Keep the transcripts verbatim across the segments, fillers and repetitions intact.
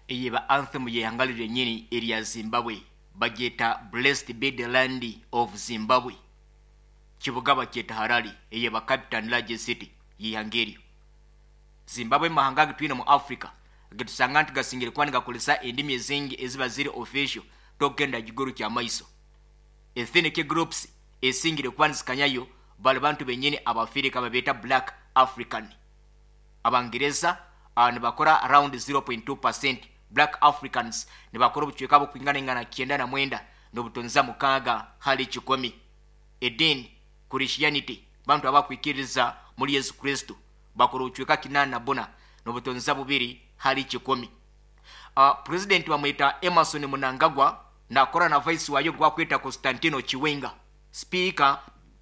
eyeba anthem yeyangalire nyini eri Zimbabwe bagyeta Blessed Be the Land of Zimbabwe. Kibuga bakyeta Harare eyeba capital large city yihangeri. Zimbabwe mahanga gitwina mu Africa getusanga nti gasingire kwani gakolesa endimi ezingi eziba ziri official togenda giguru kya maiso. Ethnic groups esingire kwani zikanyayo bali bantu benyini abafirika babeta black African. Abangereza uh, ne bakora around zero point two percent black Africans ne bakora buchweka bukwingana ngana kienda na mwenda nobutonza mukaga hali chikomi. Edini Christianity bantu abakwikiriza muri Yesu Kristo bakora buchweka kinana na bona nobutonza bubiri hali chikomi. Uh, president bamwita Emerson Mnangagwa na akora na vice wayo gwa kweta Constantino Chiwenga. Speaker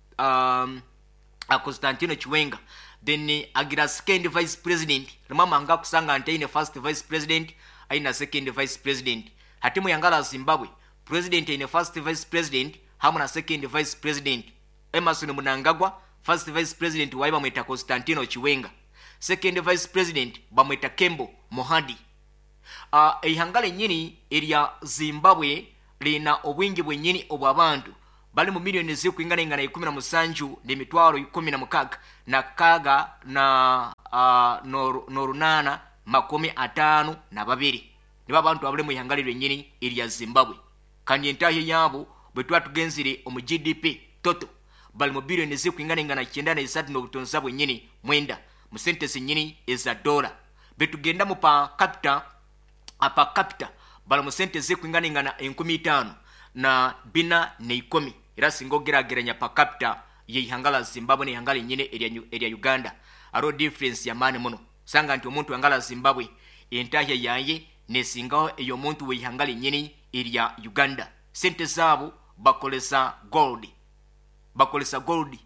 um a Constantino Chiwenga then agira second vice president remama anga kusanga antaine first vice president aina second vice president hatimu yangala Zimbabwe president ine first vice president hamuna second vice president. Emerson Mnangagwa first vice president waiba mwita Constantino Chiwenga, second vice president bamwita Kembo Mohadi. Uh, ihangale nyini eria Zimbabwe lina obwingi bwenyini obwabantu bali mu milioni zikwingana ingana ikumi na musanju ne mitwaro ikumi na mukaga na kaga na uh, nor, norunana makomi atano na babiri niba abantu abule mu ihangale nyini eria Zimbabwe kandi entahe yabo betwa tugenzire omu G D P toto bali mu bilioni zikwingana ingana kyenda na isatu n'obutonza bwenyini mwenda mu sentence nyini eza dola betugenda mu pa capita apa capita bali mu sentence zikwingana ingana enkumi itano na bina ne ikomi era singo gerageranya pa capita ye ihangala Zimbabwe ne ihangala nyine area area Uganda aro difference ya mane muno sanga nti omuntu angala Zimbabwe entahe yaye ne singaho eyo muntu we ihangala nyine area Uganda sente zabo bakolesa gold bakolesa gold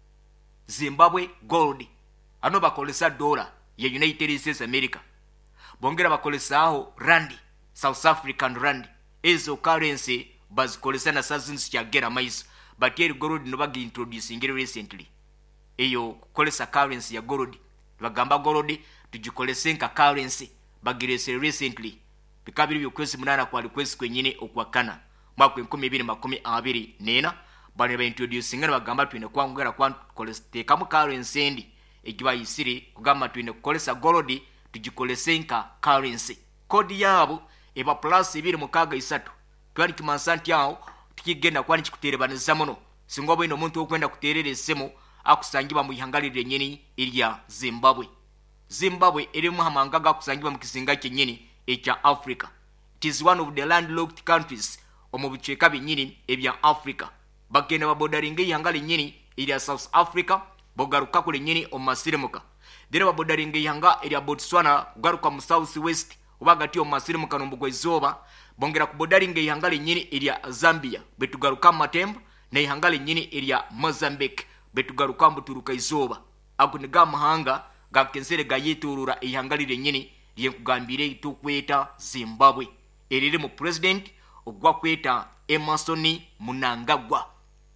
Zimbabwe gold ano bakolesa dollar ya United States America bongera bakolesa aho rand South African rand ezo currency bazikolesa na sazins kya gera mais but here gold no bagi introducing recently eyo kolesa currency ya gold bagamba gold tujikolese nka currency bagirese recently bikabiri byokwesi munana kwa request kwenyine okwakana mwaka enkumi ibiri makumi abiri nena bane ba introducing ngana bagamba twine kwangera kwa kolesa teka mu currency ndi ekiba yisiri kugamba twine kolesa gold tujikolese nka currency kodi yabo eba plus ibiri mukaga isatu twali kimansanti yao tukigenda kwani kikuterebaniza muno singobo ino muntu okwenda kuterera esemo akusangibwa mu ihangalire nyeni ilya Zimbabwe. Zimbabwe eri mu hamanga akusangibwa mu kisinga kyenyini ekya Africa. It is one of the landlocked countries omu bicheka binyini ebya Africa. Bagenda babodaringa ihangali nyini ilya South Africa bogaruka kule nyini omasirimuka. Dere babodaringa ihanga ilya Botswana garuka mu South West ubagati omasirimuka nombugwe zoba bongera kubodaringa ihangale nyini ilya Zambia betugaruka matembo na ihangale nyini ilya Mozambique betugaruka mbuturuka izoba akuniga mahanga gakensere gayiturura ihangalire nyini liye kugambire itukweta Zimbabwe eriri mu president ogwa kweta Emerson Mnangagwa.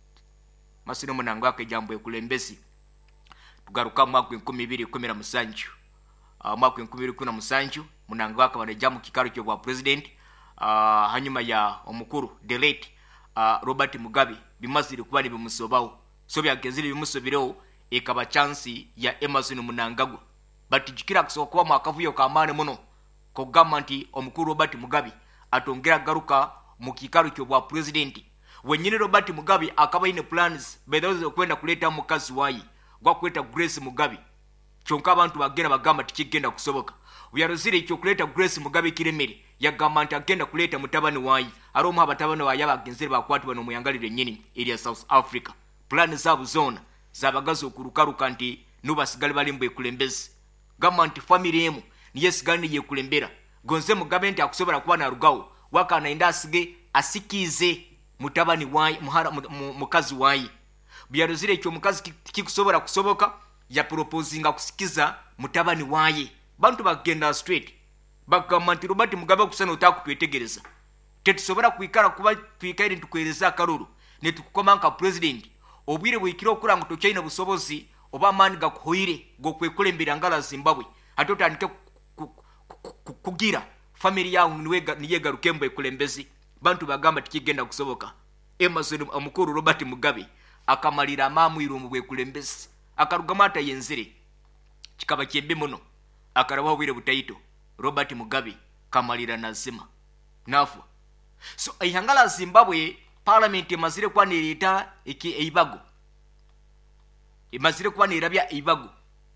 Masino Mnangagwa ke jambo ekulembesi tugaruka mwaka enkumi ibiri kumi na musanju uh, mwaka enkumi ibiri kumi na musanju Mnangagwa akabana jamu kikaro kyo bwa president. Uh, hanyuma ya omukuru the late uh, Robert Mugabe bimazire kuba ni bimusobaho so byagenzire bimusobireho ekaba chance ya Emerson Mnangagwa but jikira kusoka kwa mwakavuyo kamane muno ko government omukuru Robert Mugabe atongera garuka mu kikaro kyo bwa president wenyine Robert Mugabe akaba ine plans bedozo kwenda kuleta mukazi wayi gwa kweta Grace Mugabe kyonka abantu bagera bagamba tikigenda kusoboka uyaruzire cyo kuleta Grace Mugabe kiremere ya government agenda kuleta mutabani wayi aromu abatabani wayi abagenzere bakwatu bano muyangalire nyini area South Africa plan zabu zona zabagazo okurukaruka nti nubasigale balimbe kulembezi government family emu niyes gani ye kulembera gonze Mugabe nti akusobora kuba na rugawo wakana indasige asikize mutabani wayi muhara mukazi wayi byaruzire cyo mukazi kikusobora kusoboka ya proposinga kusikiza mutabani wayi bantu bagenda straight bagamanti Robert Mugabe kusana utakutwetegereza tetusobora kuikara kuba twikaire tukwereza akaruru ne tukukomanka president obwire bwikiro kuranga tochaina busobozi oba mani gakuhoire gokwekulembira ngala Zimbabwe atotandike kugira family yawo niyegaruke mbwekulembezi bantu bagamba tikigenda kusoboka. Emerson omukuru Robert Mugabe akamalira amamwiru mu bwekulembezi akarugamata yenzire kikaba kyembe muno akarabaho bwire butayito Robert Mugabe kamalira nazima nafu. So ihangala Zimbabwe parliament emazire kwanirita iki eibago emazire kwanirabya eibago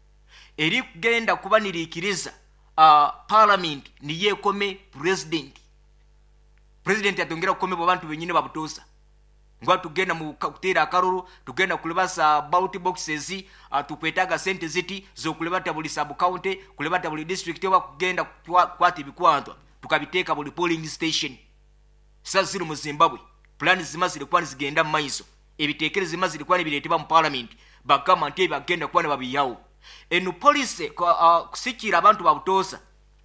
eri kugenda kubanirikiriza uh, parliament niye kome president president atongera kome bo bantu benyine babutosa ngwa tugenda mu kutera akaruru tugenda kulebasa ballot boxes uh, tukwetaga sente ziti zo kulebata buli sub county kulebata buli district oba kugenda kwati bikwantwa tukabiteka buli polling station. Sasa ziri mu Zimbabwe plan zimazire kwani zigenda maiso ebitekereze zimazire kwani bireteba mu parliament bagama nte bagenda kwani babiyawo enu police uh, kusikira abantu babutosa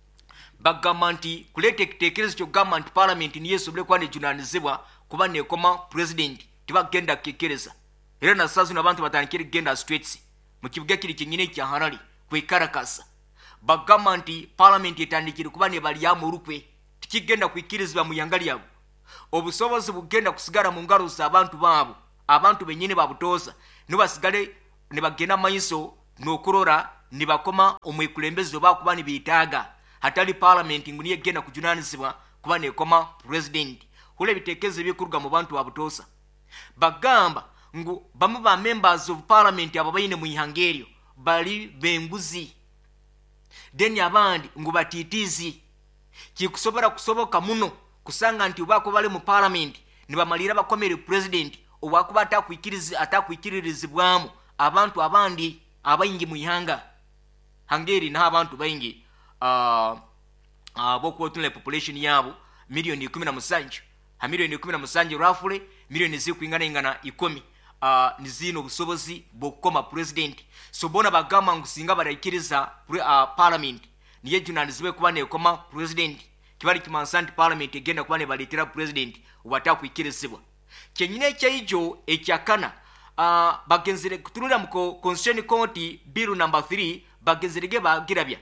bagama nti kulete ekitekerezo kyo government parliament niye sobule kwani junanizibwa kuba nekoma president tibagenda kekereza era na sasa zino abantu batanikira genda streets mu kibuga kiri kinyine kya Harare kwe Caracas bagama nti parliament etandikira kuba ne bali yamurukwe tikigenda kwikirizwa mu yangali yabo obusobozi bugenda kusigara mu ngalo z'abantu babo abantu benyine babutosa nibasigale ne bagenda maiso nokurora nibakoma omwekulembezi oba kuba ni bitaga hatali parliament nguniye genda kujunanizibwa kuba ne koma president kule bitekeze bikuruga mu bantu babutosa bagamba ngu bamu ba members of parliament abo bayine mu ihangerio bali bembuzi deni abandi ngu batitizi kikusobora kusoboka muno kusanga nti ubako bali mu parliament nibamalira bakomere president obwakuba atakwikiriza atakwikiririzibwamu abantu abandi abayingi mu ihanga hangeri na abantu bayingi uh, uh, boko tule population yabo milioni kumi na musanju ha milioni kumi na musanju roughly milioni zikuingana ingana ikumi uh, nizino busobozi bokoma president so bona bagama ngusinga barayikiriza uh, parliament niye junanizibwe kuba ne koma president kibali kimansanti parliament egenda kuba ne balitira president ubatakwikiririzibwa kyenyine kyaijo ekyakana uh, bagenzere kutunula mu constitution court bill number three bagenzerege bagirabya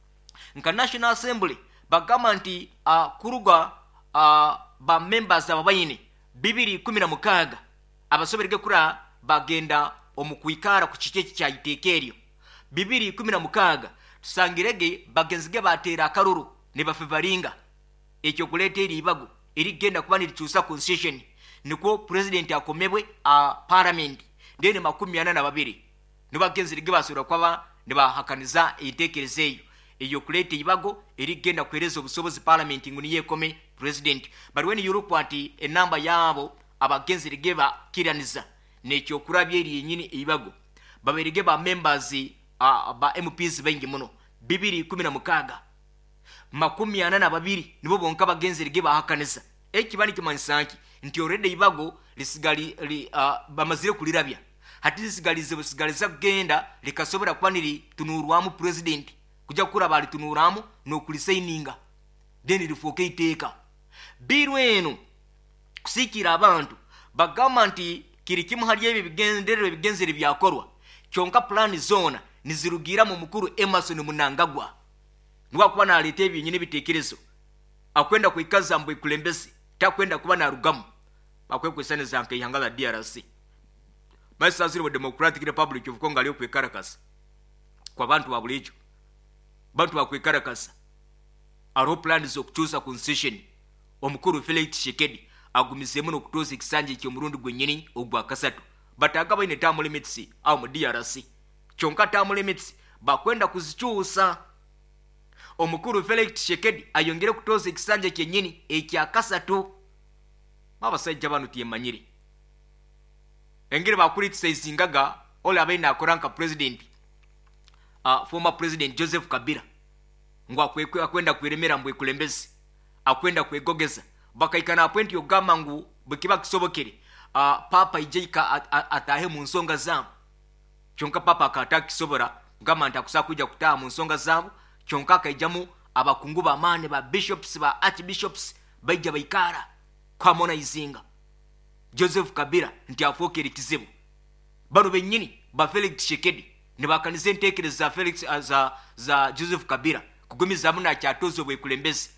nka National Assembly bagamba nti uh, kuruga uh, ba members ababayine bibiri kumi na mukaga abasoberege kura bagenda omukwikara ku kike kya itekeryo bibiri kumi na mukaga tusangirege bagenzige batera akaruru ne bafevaringa ekyo kuleta eri ibago eri genda kuba nilichusa constitution niko president akomebwe a uh, parliament ndene makumi ana na babiri nibagenzirige basura kwaba nibahakaniza itekerezeyo eyo kuleta ibago eri genda kwereza obusobozi parliament nguniye kome president but when you look at a number yabo abagenzirige ba kiraniza nekyo kurabye eri yenyini ibago baberige ba members uh, ba M Ps bengi muno bibiri kumi na mukaga makumi ana na babiri nibo bonka bagenzirige bahakaniza ekibani kimansanki nti already ibago lisigali li, uh, bamazire kulirabya hati lisigalize busigaliza kugenda likasobora kwaniri tunurwamu president kuja kura bali tunuramu no kulisaininga then lifoke iteka biru eno kusikira abantu bagamba nti kiri kimu hali ebi bigendere bigenzere byakorwa kyonka plan zona nizirugira mu mukuru Emerson Mnangagwa nwa kuba na alete ebi nyine bitekerezo akwenda kuikaza mbwe kulembezi takwenda kuba na rugamu bakwe kwesane zanke ihangala D R C basa zero Democratic Republic of Congo aliyo kwe Caracas kwa bantu babulijo bantu bakwe Caracas aro plan zo kuchusa concession omukuru Felix Tshisekedi agumise muno kutoza ikisanje kyo murundi gwenyini ogwa kasatu bataga bayine term limits au mu D R C kyonka term limits bakwenda kuzichusa omukuru Felix Tshisekedi ayongere kutoza ikisanje kyenyini ekya kasatu mabasajja banu tiyemanyiri engere bakulitse izingaga ole abena akoranka president uh, former president Joseph Kabila ngwa kwekwe akwenda kwiremera mbwe kulembezi akwenda kwegogeza bakaikana appoint yo gamangu bukiba kisobokere uh, papa ijeika at, at, atahe mu nsonga zamu kyonka papa akataki sobora gama ntakusa kuja kutaha mu nsonga zamu kyonka kaijamu abakungu ba mane ba bishops ba archbishops baija baikara kwa mona izinga Joseph Kabila nti afokere kizibu bano benyini ba Felix Tshisekedi ne bakanize ntekereza za Felix za za Joseph Kabila kugumiza muna kyatozo bwe kulembezi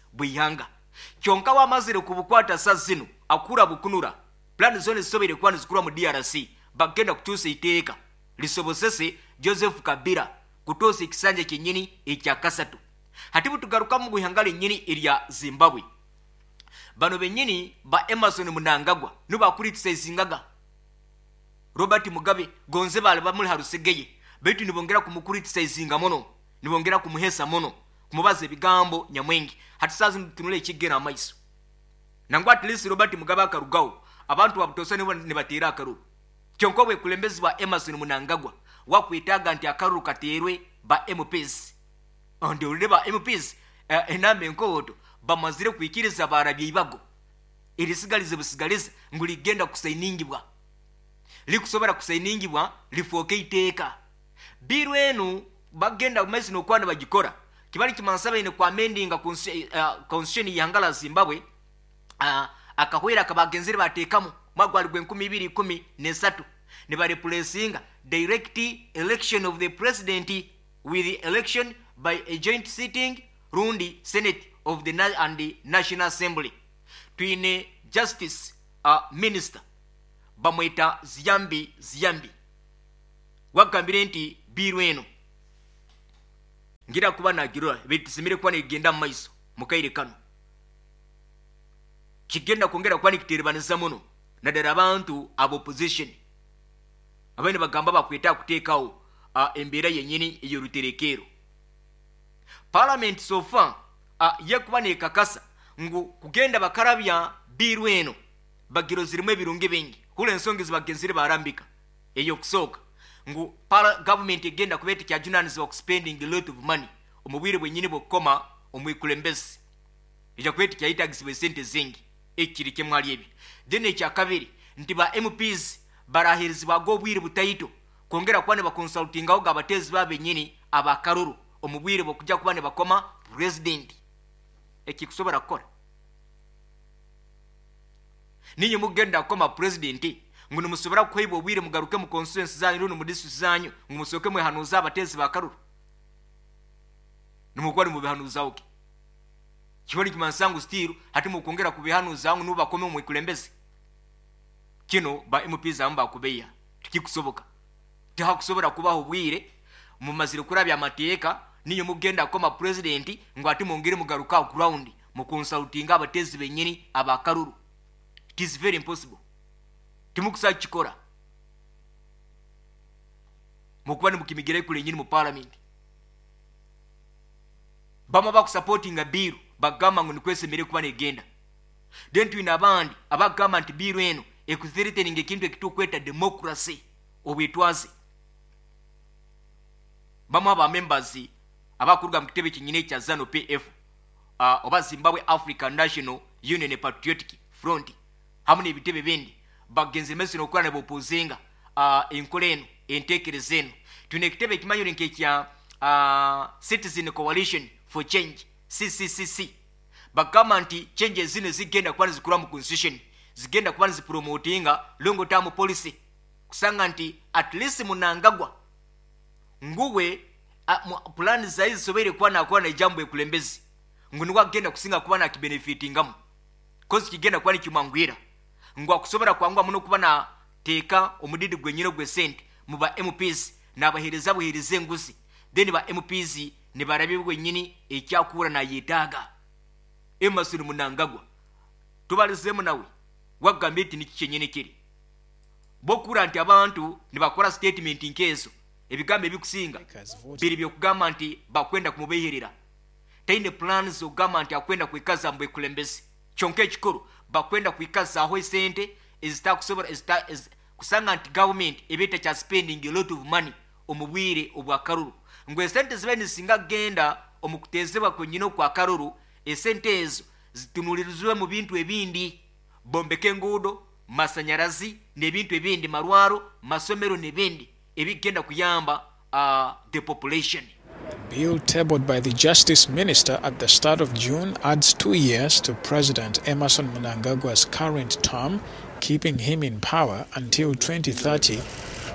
bwihanga kyonka wamazire ku bukwata sa zino akura bukunura plan zone zisobere kuba nizikura mu D R C bagenda kutuusa iteeka lisobosese Joseph Kabila kutuusa ekisanja kyennyini ekya kasatu. Hati butugaruka mu bwihanga lyennyini erya Zimbabwe. Bano bennyini ba Emerson Mnangagwa nibakuritisayizingaga Robert Mugabe gonze bale bamuli harusegeye betu nibongera kumukuritisayizinga mono nibongera kumuhesa mono kumubaza ebigambo nyamwengi hati sazi tunule ekigera amaiso nangwa at least Robert Mugabe akarugawo abantu babutosa ne batera akaruru kyonko bwe kulembezi ba Emerson Mnangagwa wakwitaga nti akaruru katerwe ba M Ps onde ule ba M Ps uh, enambe nkoto bamazire kwikiriza barabye ibago irisigalize busigaliza nguli genda kusayiningibwa likusobera kusayiningibwa lifoke iteeka biru enu bagenda kumesi nokwana bagikora kibali kimansaba ine kwa amendinga constitution yangala Zimbabwe uh, akahwera kabagenzere batekamu magwali gwe nkumi ibiri kumi nesatu ne ba replacinga direct election of the president with the election by a joint sitting Rundi Senate of the and the National Assembly twine justice uh, minister bamwita Ziyambi Ziyambi wakambire nti biru eno ngira kuba nagirora bitusimire kwa negenda maiso mukaire kano kigenda kongera kwa nikiterebaniza muno nadara abantu abo opposition abane bagamba bakweta kuteekawo uh, embera yennyini eyo ruterekero parliament so far uh, yekuba nekakasa ngu kugenda bakarabya biru eno bagiro zirimu ebirungi bingi hule ensonga zibagenzire barambika eyo kusoka ngu para government egenda kubeti kya junans of spending a lot of money omubwire bwennyini bokoma omwikulembesi eja kubeti kya itagisibwe sente zingi ekiri kemwali ebi then ekya kabiri nti ba M Ps barahirizibwa go bwire butayito kongera kwane ba consulting awo gabatezi babe nyini abakaruru omubwire bokujja kubane bakoma president ekikusobora kukora ninyi mugenda koma president ngunu musobora kuhaiba obwire mugaruke mu constituency zanyu runo mu district zanyu ngumusoke mwe hanuza abatezi bakaruru numukwari mu bihanuza oke kibali kimansangu stiru hati mu kongera ku bihanuza zangu nuba kome mu ikulembezi kino ba M Ps amba kubeya tikikusoboka tihakusobora kubaho obwire mu mazire kurabya amateeka ninyo mugenda koma president ngo ati mungire mugaruka ground mu consulting abatezi benyini abakaruru. It is very impossible timukusa chikora mukubani mukimigire kule nyini mu parliament bama baku supporting a bill bagamba ngo nikwese mere kuba negenda then twina abandi abagamba nti bill eno ekuthiriteninga ekintu ekitukweta democracy obwitwaze bama ba members abakuruga mu kitebe kinyine kya Zanu P F uh, oba Zimbabwe African National Union Patriotic Front hamwe ebitebe bindi bagenze mesino okwana bopozinga uh, enkoleno entekerezeno tune kitebe kimanyo nke kya uh, Citizen Coalition for Change C C C C bagamba nti change zino zigenda kwa zikura mu constitution zigenda kwa zipromotinga long term policy kusanga nti at least Mnangagwa nguwe uh, plan zaizi sobere kwa na kwa na jambo ekulembezi nguni wagenda kusinga kuba na kibenefitingamu kozi kigenda kwa ni kimangwira ngwa kusobora kwangwa muno kuba na teka omudidi gwenyino gwe sente mu ba M Ps nabahereza buhereze nguzi then ba M Ps ne barabi gwenyini ekyakura na yetaga Emerson Mnangagwa tubalizemu nawe wagambe ati nikicyenyene kiri bokura nti abantu ne bakora statement nkezo ebigambo ebikusinga biri byo kugamba nti bakwenda kumubeherera taine plans ogamba nti akwenda kwikaza mbwe kulembezi chonke chikuru bakwenda kwikaza aho sente ezitakusobora ezita kusanga nti government ebeta cha spending a lot of money omubwire obwakaruru ngwe sente zibeni singa genda omukutezebwa kwenyino kwa karuru esente ezo zitunulirizwe mu bintu ebindi bombeke ngudo masanyarazi nebintu ebindi marwaro masomero nebindi ebigenda kuyamba uh, the population. The bill tabled by the Justice Minister at the start of June adds two years to President Emerson Mnangagwa's current term, keeping him in power until twenty thirty.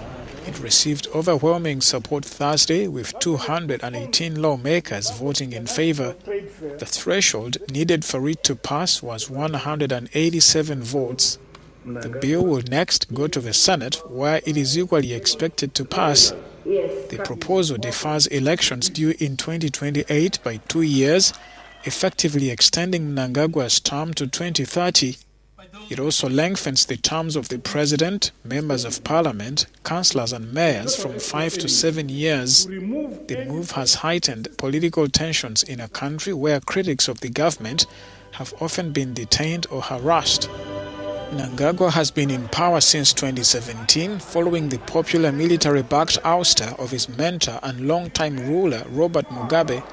It received overwhelming support Thursday, with two hundred eighteen lawmakers voting in favor. The threshold needed for it to pass was one hundred eighty-seven votes. The bill will next go to the Senate, where it is equally expected to pass. The proposal defers elections due in twenty twenty-eight by two years, effectively extending Mnangagwa's term to twenty thirty. It also lengthens the terms of the president, members of parliament, councillors and mayors from five to seven years. The move has heightened political tensions in a country where critics of the government have often been detained or harassed. Mnangagwa has been in power since twenty seventeen, following the popular military-backed ouster of his mentor and long-time ruler Robert Mugabe.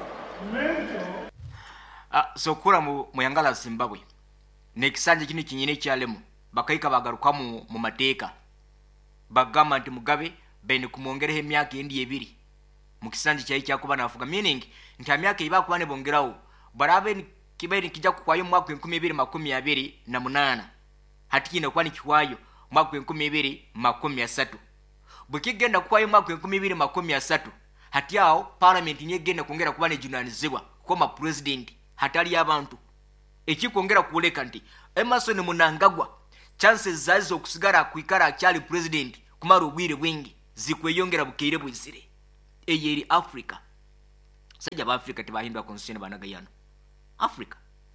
Uh, so kura mu muyangala Zimbabwe nekisanje kino kinyine kyalemu bakayika bagaruka mu, mu mateeka bagamba nti Mugabe bene kumwongereho emyaka endi ebiri mu kisanje kyali kyakuba nafuga, meaning nti emyaka iba kuba ne bongerawo barabe kibere kijja kukwayo mwaka enkumi ebiri makumi abiri na munana hati kino kwani kiwayo mwaka enkumi ebiri makumi asatu bukigenda kukwayo mwaka enkumi ebiri makumi asatu hati awo parliament nyegenda kongera kuba ne junanizibwa koma president hatali abantu ekikongera kuoleka nti Emmerson Mnangagwa chances zazo okusigara kuikara akyali president kumara obwire bwingi zikweyongera bukeire bwizire eyeri Africa sajja ba Africa tebahindwa constitution banagayano Africa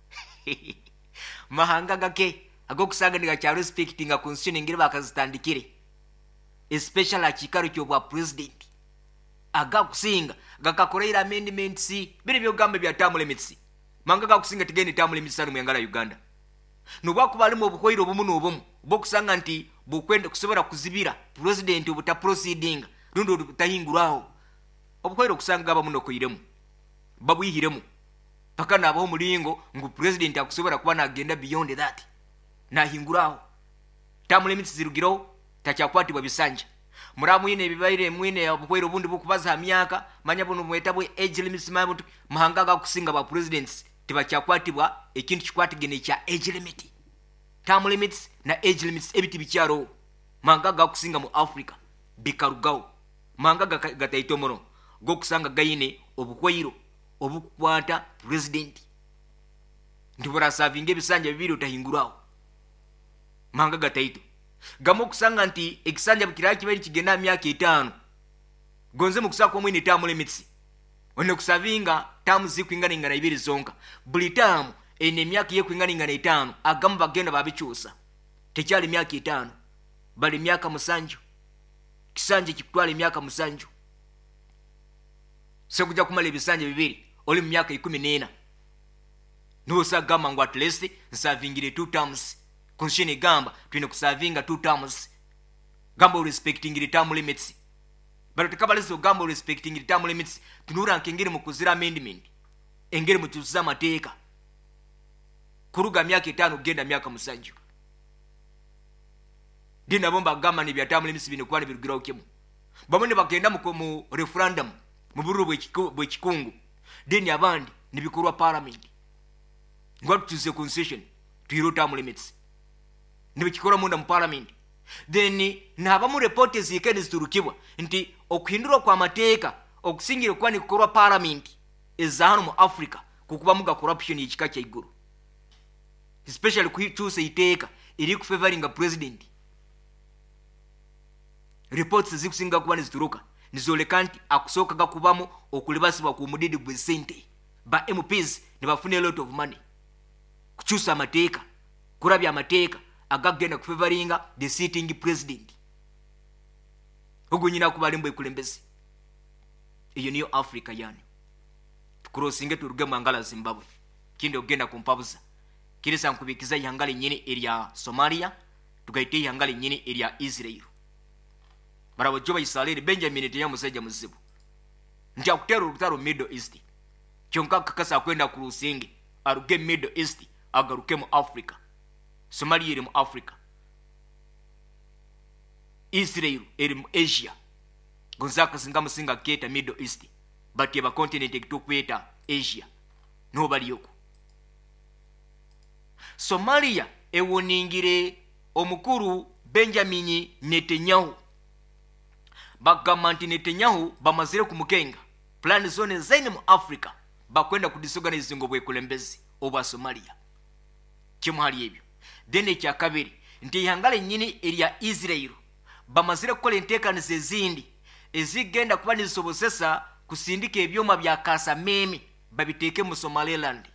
mahanga gake agokusanga ndiga kya respecting a constitution ngire bakazitandikire especially akikaro kyo bwa president aga kusinga gakakoreira amendments biri byo gambe bya term limits manga gakusinga tigeni term limits mu yangala Uganda nubwa kubali mu bukoiro bumu nobumu bokusanga nti bukwenda kusobora kuzibira president obuta proceeding rundo butahinguraho obukoiro kusanga aba muno koiremu babuyihiremu paka nabaho mulingo ngu president akusobora kuba nagenda beyond that na hinguraho term limits zirugiro takyakwatibwa bisanja muramu ine bibaire mwine obukoiro bundi bukubaza amyaka manya buno mwetabwe age limits mabutu mahanga gakusinga ba presidents tibakyakwatibwa ekintu kikwatigene kya age limit term limits na age limits ebiti bikyaro mahanga gakusinga mu Africa bikarugawo mahanga gataitomoro gokusanga gaine obukoiro obukwata president ndibora savinge bisanja bibiri utahingurawo mahanga gataito gamo kusanga nti ekisanja bukiraki kibali kigenda myaka etano gonze mu kusaka omwine term limits one kusavinga term zikwingana ingana ibiri zonka buli term ene myaka ye kwingana ingana etano agamba bagenda babichusa tekyali myaka etano bali myaka musanju kisanje kitwala myaka musanju sekuja kumala ebisanje bibiri oli mu myaka ikumi n'ena nosa gamba ngo at least nsavingire two terms constitution gamba twine kusavinga two terms gamba respecting the term limits but tukabalizo gamba respecting the term limits tunura nkengere mu kuzira amendment engere mu tuza mateeka kuruga myaka etano genda myaka musanju dina bomba gamba ni bya term limits bine kwani birugira okemu bamwe bagenda mu mu referendum mu buru bwe kikungu dini abandi nibikurwa parliament ngwatu tuze concession tuiro term limits nibikikora munda mu parliament then naba mu report zikene ziturukibwa nti okuhindurwa kwa mateeka okusingira kwani kukorwa parliament ezahano mu Africa kukuba muga corruption yikika kya iguru especially kuchuse iteeka iri ku favoring a president reports zikusinga kuba nizituruka nizoleka nti akusoka gakubamo okulibasibwa ku mudidi gwe sente ba M Ps ne bafune a lot of money kuchusa mateeka kurabya mateeka agagenda kufavoringa the sitting president ogunyina kubali mbwe kulembezi iyo niyo Africa yani tukurosinge turuge mangala Zimbabwe kindi ogenda kumpabuza kirisa nkubikiza yangale nyine area Somalia tugaite yangale nyine area Israel barabo joba Israel Benjamin Netanyahu musajja muzibu nti akutero rutaro Middle East kyonka kakasa kwenda kurusinge aruge Middle East agaruke mu Africa Somalia iri mu Africa Israel iri mu Asia gonzaka singa musinga keta Middle East but yeba continent ekitukweta Asia no bali yoko Somalia ewoningire omukuru Benjamin Netanyahu bagamba nti Netanyahu bamazire ku mukenga plan zone zaine mu Africa bakwenda ku disorganizing obwekulembezi obwa Somalia kimuhali ebyo. Then ekya kabiri nti ihangale nyini erya Israel bamazire kukola enteekaniza ezindi ezigenda kuba nizisobozesa kusindika ebyoma bya kasamemi babiteeke mu Somaliland.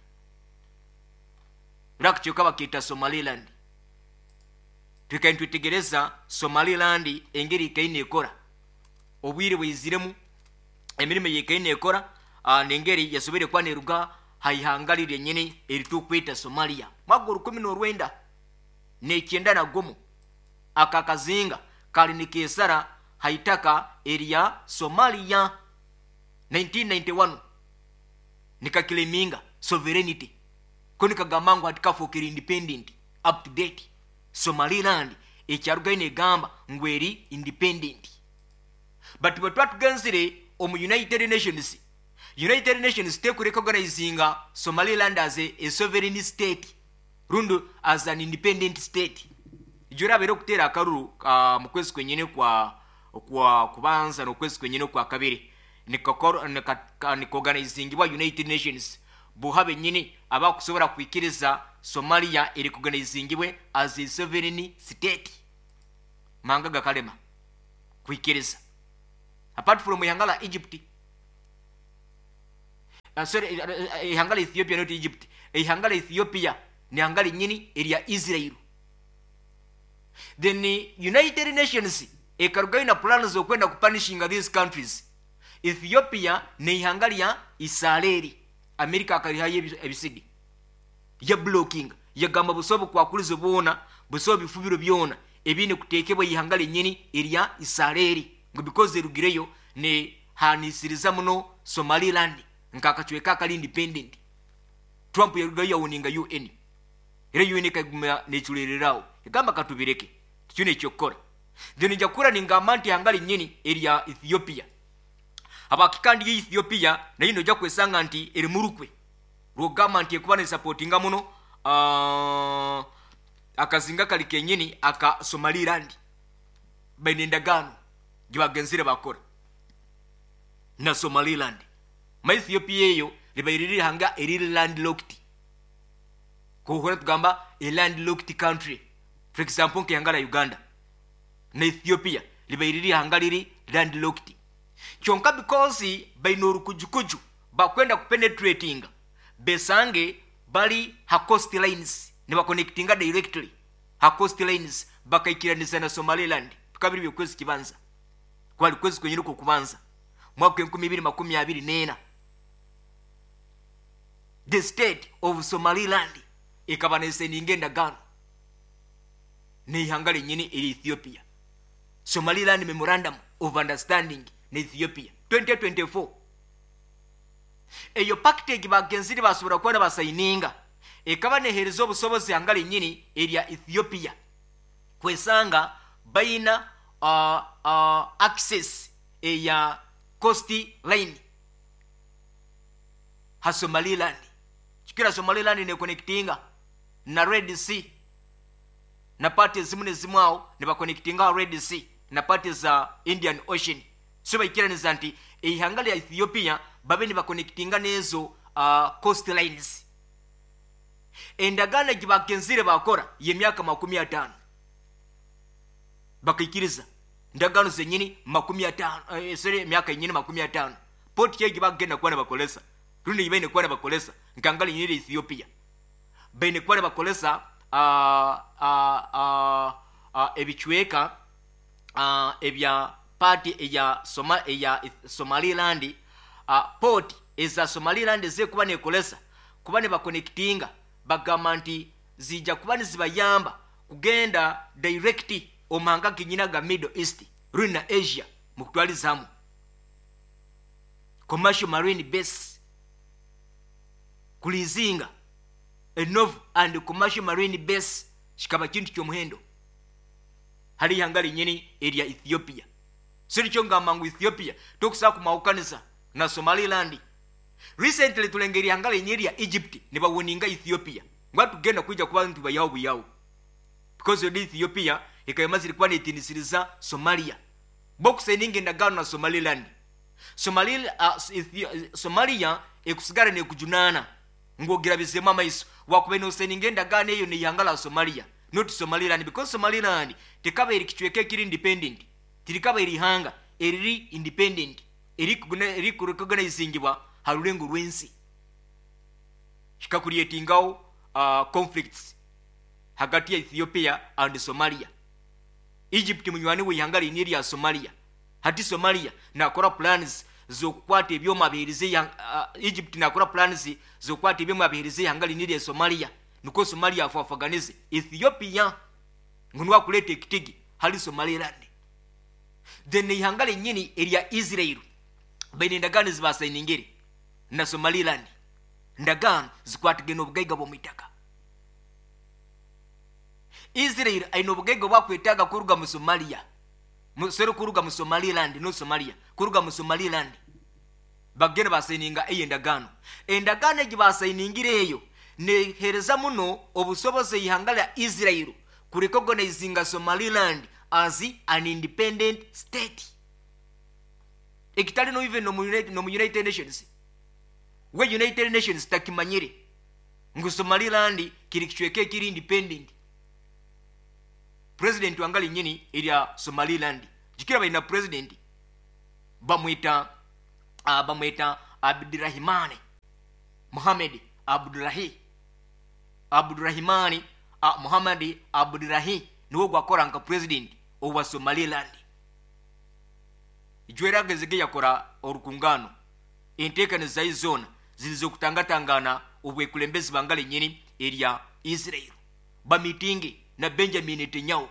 Rakchoka bakita Somaliland. Tukantwetegereza Somaliland engeri kaine ekora. Obwire bwiziremu emirimo yekaine ekora uh, nengeri yasobere kwa neruga hayihangalire nyene eritukweta Somalia. Mwaguru kumi n'orwenda nekyenda na gomo akakazinga kali nikesara haitaka area Somalia nineteen ninety-one nikakiliminga sovereignty koni kagamangu atikafokera independent up to date Somaliland ekyarugaine gamba ngweri independent but batwa tuganzire omu United Nations United Nations take recognizing Somaliland as a, a sovereign state rundu as an independent state. Jura bero kutera akaruru uh, mukwezi kwenyene kwa kwa kubanza no kwezi kwenyene kwa kabiri nikakoro nikoganizing wa United Nations buhabe nyine abakusobora kwikiriza Somalia eri kuganizingibwe as a sovereign state manga gakalema kwikiriza apart from ihangala Egypt uh, sorry ihangala Ethiopia not Egypt ihangala Ethiopia ni hangali nyini area Israel. Then the United Nations ekarugaina plans zokwenda kupunishinga these countries. Ethiopia ne ihangali ya Israeli America akarihaye ebisidi ya blocking ya gamba busobo kwa kulizo bona busobo bifubiro byona ebine kutekebwa ihangali nyini area Israeli ngo because erugireyo ne hanisiriza muno Somaliland nkakachweka kali independent. Trump yarugayo uninga U N era U N kaguma nechulererawo egamba katubireke kyune kyokora then jakura ningamanti hangali nyini area Ethiopia abakikandi ye Ethiopia na yino jakwesanga nti eri murukwe rogama nti ekubane supportinga muno uh, akazinga kali kenyini aka Somaliland bainendagano gibagenzire bakora na Somaliland ma Ethiopia eyo libairiri hanga eri landlocked kuhora tugamba a landlocked country. For example nkiyangala Uganda na Ethiopia libairiri hangaliri landlocked kyonka because bainoru kujukuju bakwenda kupenetrating besange bali ha coast lines ne ba connectinga directly ha coast lines bakaikiranisa na Somaliland tukabiri byokwezi kibanza kwali kwezi kwenyiro ko kubanza mwaka enkumi ibiri makumi abiri nena the state of Somaliland ikabanese ningenda gano ne ihangale nyini eri Ethiopia. Somaliland Memorandum of Understanding na Ethiopia twenty twenty-four eyo package bagenzire basubira kwenda basayininga ekabane herezo obusobozi hangale nyini eri Ethiopia kwesanga baina uh, uh, access eya coast line ha Somaliland chikira Somaliland ne connectinga na Red Sea na parties zimune zimwao ne ba connectinga Red Sea na parties za Indian Ocean so baikira nizanti ehangale ya Ethiopia babeni ba connectinga nezo uh, coast lines endagana gibagenzire bakora ye myaka makumi atano bakikiriza ndagano zenyini makumi atano uh, sere myaka yenyini makumi atano port ye gibagenda kwana bakolesa rundi yibene kwana bakolesa nkangali nyiri Ethiopia bene kwana bakolesa uh, uh, uh, uh, ebichweka uh, ebya party eya Soma eya Somaliland uh, port eza Somaliland ze kuba nekolesa kuba ne ba connectinga bagamanti zija kuba nizibayamba kugenda direct omanga kinyina ga Middle East runa Asia mukutwalizamu commercial marine base kulizinga a novel and commercial marine base shikaba kintu kyomuhendo hali hangali nyini area Ethiopia siricho ngamangu Ethiopia tokusa kumaukanisa na Somaliland. Recently tulengeri hangali nyiri ya Egypt ne bawoninga Ethiopia ngwatu genda kuja kuba ntu bayawo buyawo because of Ethiopia ikayamaziri kwa netinisiriza Somalia bokuseninga endagaano na Somaliland. Somalia, uh, Somalia ekusigala ne kujunana ngogera bizemu amaiso wakuba no seninga endagaano eyo ne yangala Somalia, not Somaliland, because Somaliland tekaba eri kichweke kiri independent, tirikaba eri hanga eri independent, eri kuguna eri kurecognizingibwa halulengo lwensi. Chikakurietingao uh, conflicts hagati ya Ethiopia and Somalia. Egypt munywani we yangala iniri ya Somalia. Hati Somalia nakora plans zokukwata ebyoma bihirize ya uh, Egypt nakora plans zokukwata ebyoma bihirize yangala iniri ya Somalia. Nuko Somalia afafaganize Ethiopia ngunwa kuleta kitigi hali Somaliland. Then yangala nyini area Israel bene ndagano zibasayiningire na Somaliland. Ndagano zikwatigena obugaiga bw'omitaka. Israel ayino obugaiga bwakwetaga kuruga mu Somalia. Musero kuruga mu Somaliland no Somalia. Kuruga mu Somaliland. Bagena basayininga eye ndagano. Endagano gibasayiningire eyo ne hereza muno obusoboze ihangala Israel kurecognizinga Somaliland as an independent state. Ekitali no even no United, no United Nations. We United Nations takimanyire ngu Somaliland kiri kichweke kiri independent. President wangali nyini ilia Somaliland jikira baina president bamwita uh, bamwita Abdurrahimani Mohamed Abdullahi Abdurrahimani uh, Mohamed Abdullahi niwo gwakora nka president owa Somaliland. Ijwera gezege yakora orukungano intekane za izona zilizokutangatangana obwekulembezi bangali nyini ilia Israel ba meeting na Benjamin Netanyahu.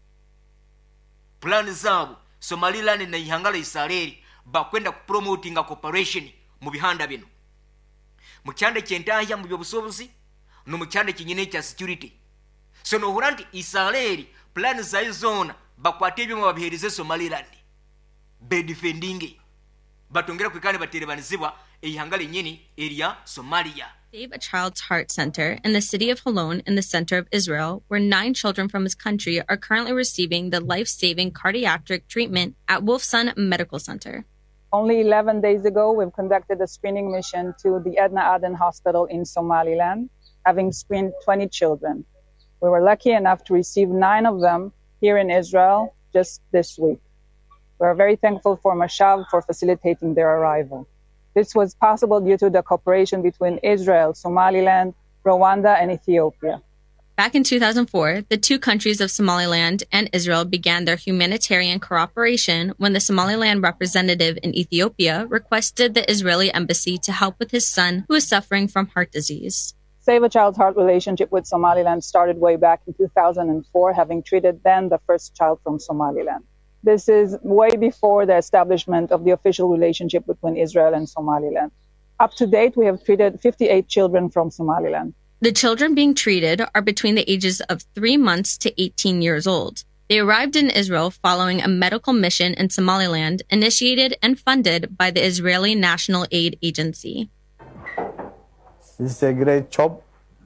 Plan zabo Somaliland na ihangala Israeli bakwenda kupromoting a cooperation mu bihanda bino. Mu kyande kyentaya mu byobusobozi no mu kyande kinyine kya security. So no huranti Israeli plan za izona bakwate byo babiherize Somaliland. Be defending. Batongera kwikane baterebanizibwa ihangala nyini area Somalia. Save a Child's Heart Center in the city of Holon in the center of Israel, where nine children from his country are currently receiving the life-saving cardiac treatment at Wolfson Medical Center. Only eleven days ago, we've conducted a screening mission to the Edna Aden Hospital in Somaliland, having screened twenty children. We were lucky enough to receive nine of them here in Israel just this week. We're very thankful for Mashav for facilitating their arrival. This was possible due to the cooperation between Israel, Somaliland, Rwanda, and Ethiopia. Back in two thousand four, the two countries of Somaliland and Israel began their humanitarian cooperation when the Somaliland representative in Ethiopia requested the Israeli embassy to help with his son who is suffering from heart disease. Save a Child's Heart relationship with Somaliland started way back in two thousand four, having treated then the first child from Somaliland. This is way before the establishment of the official relationship between Israel and Somaliland. Up to date, we have treated fifty-eight children from Somaliland. The children being treated are between the ages of three months to eighteen years old. They arrived in Israel following a medical mission in Somaliland initiated and funded by the Israeli National Aid Agency. This is a great job.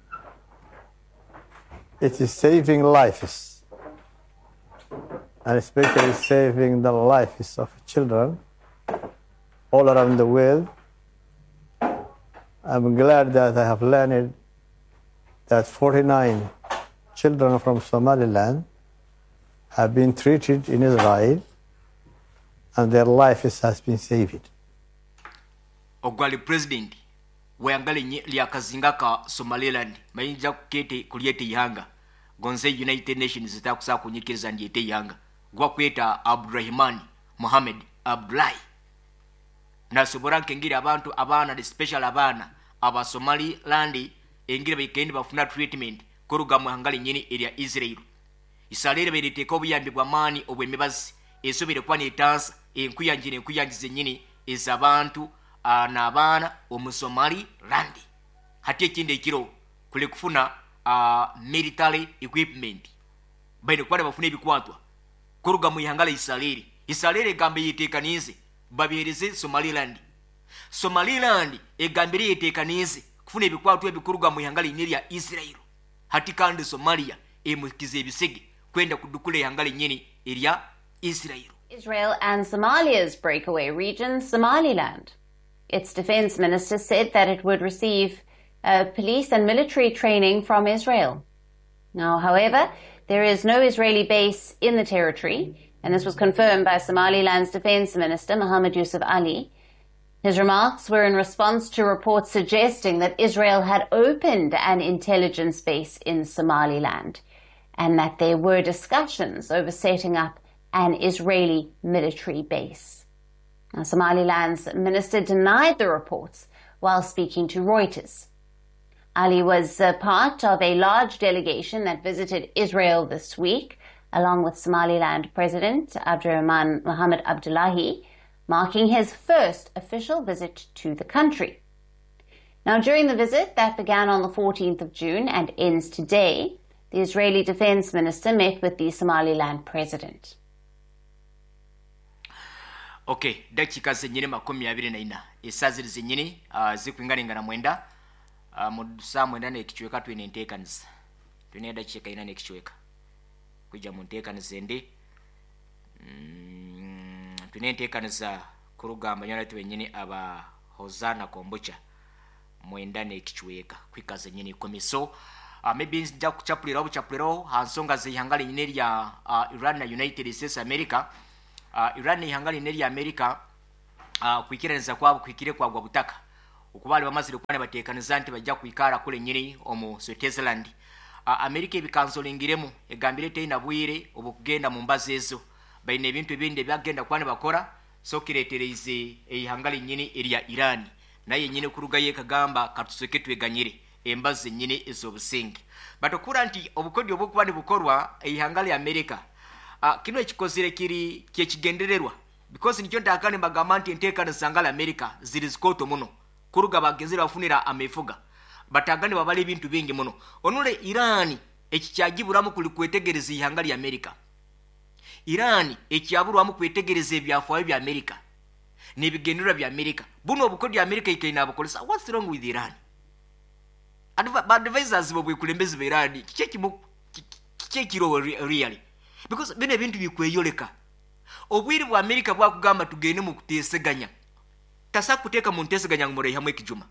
It is saving lives, and especially saving the lives of children all around the world. I'm glad that I have learned that forty-nine children from Somaliland have been treated in Israel and their lives has been saved. Ogwali president weyangali lyakazinga ka Somaliland mayinja kukete kuliete yanga gonze United Nations zitakusa kunyikiriza ndiete yanga gwa kweta Abdurrahimani Mohamed Abdullahi nasobora kengira abantu abana the special abana aba Somaliland engira bikendi bafuna treatment kuruga mu hangali nyini area Israel isalere beriteka obuyambi bwa mani obwemibazi esobere kwa netansa enkuyanjire enkuyanjize nyini ezabantu anabana omusomali land hati ekinde ekiro kule kufuna uh, military equipment baine kwale bafuna ebikwatwa kuruga mu ihangala Israeli Israeli gambe yitekanize babihereze Somaliland Somaliland egambire yitekanize kufuna ebikwatwa ebikuruga mu ihangala iniri ya Israel hati kandi Somalia emukize ebisege kwenda kudukule ihangala nyeni eri ya Israel. Israel and Somalia's breakaway region, Somaliland. Its defense minister said that it would receive uh, police and military training from Israel. Now, however, there is no Israeli base in the territory, and this was confirmed by Somaliland's defense minister, Mohammed Yusuf Ali. His remarks were in response to reports suggesting that Israel had opened an intelligence base in Somaliland and that there were discussions over setting up an Israeli military base. Now, Somaliland's minister denied the reports while speaking to Reuters. Ali was uh, part of a large delegation that visited Israel this week, along with Somaliland President Abdurrahman Mohamed Abdullahi, marking his first official visit to the country. Now, during the visit that began on the fourteenth of June and ends today, the Israeli defense minister met with the Somaliland president. Okay, dakika zenyine makumi abiri na ina esa ziri zenyine uh, zikwingalingana mwenda uh, mu saa mwenda nekichweka twine nteekaniza twine dakika ina nekichweka kuja mu nteekaniza ndi mm, twine nteekaniza kurugamba nyala twenyine aba Hozana Kombucha mwenda nekichweka kwika zenyine komiso uh, maybe nja kuchapulira obuchapuliro hansonga zihangali nyine lya uh, Iran na United States America. Uh, Iran ihangani neri ya Amerika uh, kuikiranza kwabo kuikire kwa gwa butaka ukubali bamazire kwane batekaniza nti bajja kuikara kule nyiri omu Switzerland. uh, Amerika ibikansolingiremu egambire teina bwire obukugenda mu mbazi ezo bayine ebintu ebindi byagenda kwane bakora so kiretereze eihangali nyini eri ya Iran naye nyine kurugaye kagamba katuseke tweganyire embazi nyini ezo busingi batokura nti obukodi obukubani bukorwa eihangali ya Amerika. Uh, kino ekikozire kiri kyekigendererwa because nikyo ndakane bagamanti enteekano sangala America ziri zikoto muno kuruga bagenzira bafunira amefuga batagane babale ebintu bingi muno onule Iran ekikyagiburamu kuli kwetegereza ihangali ya America. Iran ekyaburwamu kwetegereza ebyafaayo bya America nebigendererwa bya America buno obukodi America ikaina abukolesa. What's wrong with Iran? Advisors bobwe kulembeze be Iran kichekimu kichekiro really because bene bintu bikweyoleka obwiri bwa America bwa kugamba tugene mu kuteseganya tasa kuteka mu nteseganya ngumore hamwe kijuma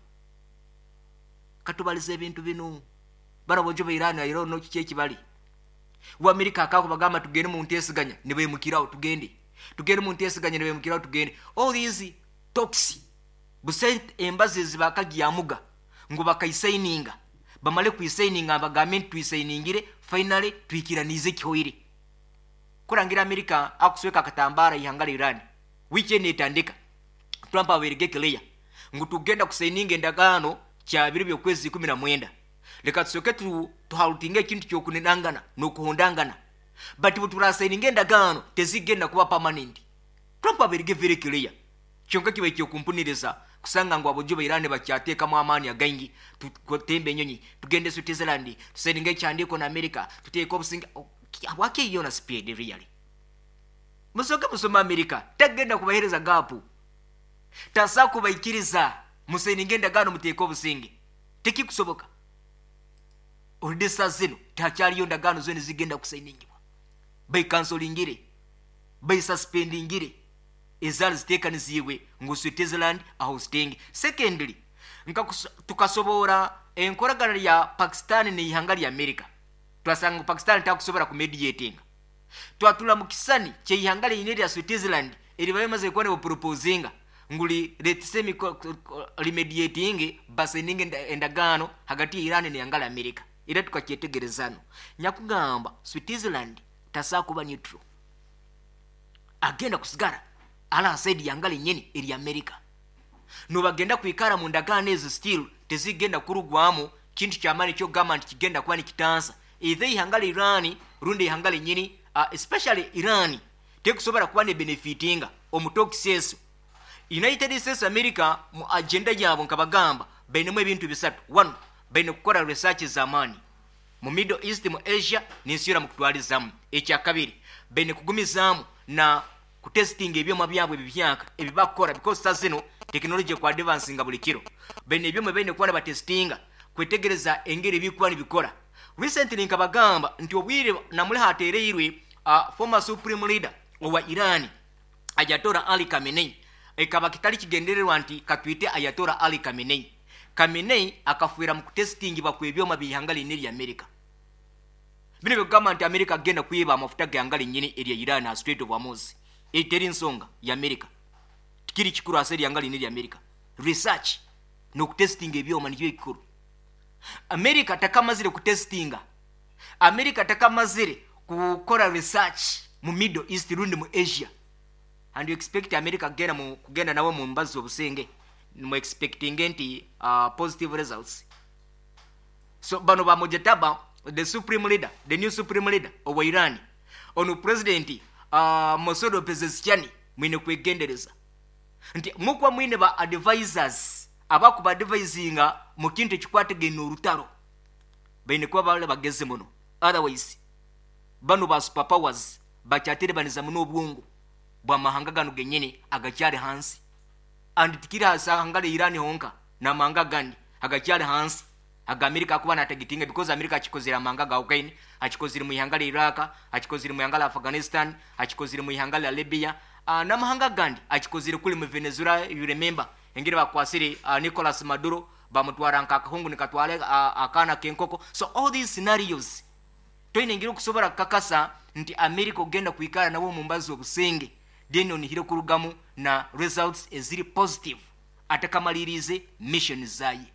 katubalize bintu bino bara bojo be Iran ayiro no kicheki bali wa America akako bagamba tugene mu nteseganya nibe mukirawo tugende tugene mu nteseganya nibe mukirawo tugende all these talks busent embassy zibakagiyamuga ngo bakayisaininga bamale kuisaininga abagament tuisainingire finally twikiranize kihoire kurangira America akusweka katambara ihangala Iran weekend etandika Trump aweregekeleya ngutugenda kusaininga endagano kya biri byo kwezi kumi na mwenda leka tusoke tu tuhalutinga kintu kyo kunendangana no kuhondangana but butura saininga endagano tezigenda kuba permanent. Trump aweregekeleya kyonka kibe kyo kumpuniriza kusanga ngo abojo Iran bakyateka mu amani againgi tutembe nyonyi tugende Switzerland tusaininga cyandiko na America tuteko obusinga wake yona speed really musoka musoma America tagenda kubahereza gapu tasa kubaikiriza musaininga endagano muteko obusinge teki kusoboka ordesa zino takyali yondagano zone zigenda kusainingibwa by cancelingire by suspendingire ezali zitekaniziwe ngo Switzerland aho sting. Secondly nka tukasobora enkoragana ya Pakistan ne ihangali ya America twasanga Pakistan takusobora ku mediating twatula mukisani kye ihangali ineri ya Switzerland eri bayamaze kone proposinga nguli letsemi remediating baseninga endagano hagati Iran ne ihangali America ira tukakyetegerezano nyakugamba Switzerland tasakuba neutral agenda kusigara ala saidi yangali nyeni eri America no bagenda kuikara mu ndagano ezo still tezigenda kurugwamu kintu kyamani kyo government kigenda kwani kitansa either ihangali Iran rundi ihangali nyeni uh, especially Iran tekusobora kuba ne benefitinga omutokisiyeso United States America mu agenda yabo nkabagamba bainemu ebintu bisatu. One, baine kukora research zamani mu Middle East mu Asia ninsira mu kutwalizamu. Ekya kabiri baine kugumizamu na kutesting ebyoma byabwe bibyaka ebibakora because sazino technology kwa advancing buli kiro bene ebyoma bene kwa batestinga kwetegereza engere bikwani bikora. Recently nkabagamba nti obwire namule hatereirwe uh, former supreme leader wa Iran Ayatollah Ali Khamenei ekaba kitali kigendererwa nti katwite Ayatollah Ali Khamenei. Khamenei akafuira mu kutestingibwa ku ebyoma bihangali n'eri America. Bino bigamba nti America agenda kuyiba amafuta gangali nnyini eri Iran na Strait of Hormuz. Eteri nsonga ya America. Tikiri kikuru aseri yangali n'eri America. Research no kutestinga ebyoma nibyo kikuru. America takamazire kutestinga. America takamazire kukora research mu Middle East rundi mu Asia. And you expect America genda mu kugenda nawe mu mbazo obusenge. Mu expecting nti uh, positive results. So bano ba Mojtaba, the supreme leader, the new supreme leader of Iran, ono president uh, Mosodo Pezeshkian mwine kwegendereza. Nti mukwa mwine ba advisors abakuba advisinga mu kintu kikwategene urutaro. Baine kwa bale bageze muno. Otherwise bano ba superpowers bakyatire baniza muno obwongo bwa mahanga gano genyene agakyali hansi. And tikira hasa hangale Iran honka na manga gani agakyali hansi. Aga America kuba na tagitinga because America achikozira manga ga Ukraine, achikozira mu ihangale Iraq, achikozira mu ihangale Afghanistan, achikozira mu ihangale Libya, uh, na mahanga gandi achikozira kuli mu Venezuela. You remember engire bakwasiri uh, Nicolas Maduro bamutwara nkakahungu nikatwale uh, akana kenkoko. So all these scenarios toine ngiro kusobora kakasa nti America ogenda kuikara nawo mu mbazo obusenge then onihire kurugamu na results eziri positive atakamalirize mission zayi.